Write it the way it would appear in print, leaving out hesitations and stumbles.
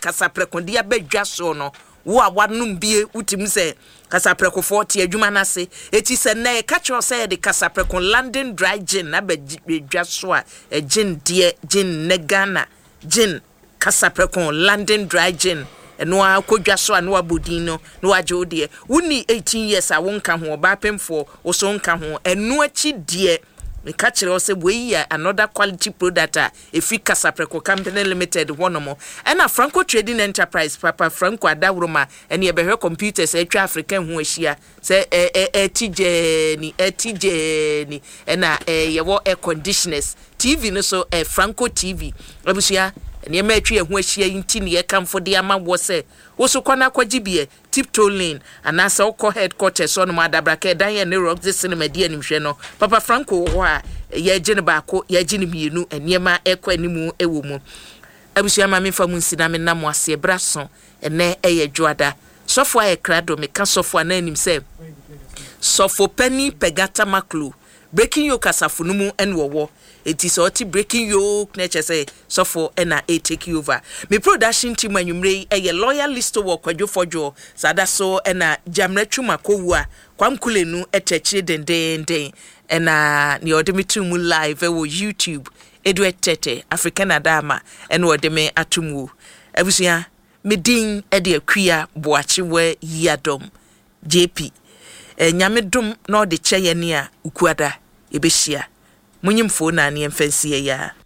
kasaprekondia bedwa so no wo a wanum bie utim se kasapreko te adwuma na se eti se na catch you say the kasaprekon London dry gin na bedwa so a gin de gin negana gin kasaprekon London dry gin eno akodwa so anu abodin no no agye de wuni 18 years a wonka ho ba pemfo wo so nka ho eno achi de me catch you say we another quality product if we Kasapreko Company Limited wonomo na Franco Trading Enterprise Papa Franco Adaworoma ene ebehwe computers atwa African ho ahia say TJ ni na yewo air conditioners TV no so Franco TV abusia ene ma atwa ho ahia inti ne yekamfo de ama wo say wo so kwana kwagibie Tiptoe Lane anasa okọ headquarters on Madabraka dan ye ne rock this cinema di animhwe no Papa Franco ho a ye gine baako ye gine mienu eniema ekọ animu ewo mu abusia ma me fa mu nsina me nam ase braso ene eye dwoada sofo aye krado me ka sofo na anim se sofo pani pegata maklu breaking your kasafunumu enwowo it is oti breaking yoke nature say sofo na take over me production team anwumre eye loyal list work kwadwofojo sada so na jamretu makowu kwamkulenu etechire dendenden na ni odemitum live wo YouTube edwetete African Adama ena odeme atumu abusia medin ede akua boachewe yadom JP nyamedom na ode cheye ne a ukuada ebehia munyimfo na ne mfansie ya